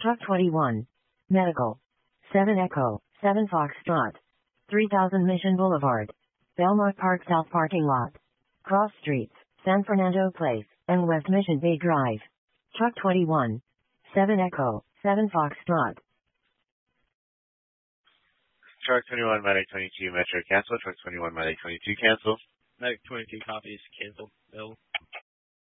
Truck 21. Medical. 7 Echo, 7 Foxtrot. 3000 Mission Boulevard. Belmont Park South Parking Lot. Cross Streets, San Fernando Place, and West Mission Bay Drive. Truck 21. 7 Echo, 7 Foxtrot. Truck 21, Medic 22, Metro cancel. Truck 21, Medic 22, cancel. Medic 22 copies, cancel. Bill.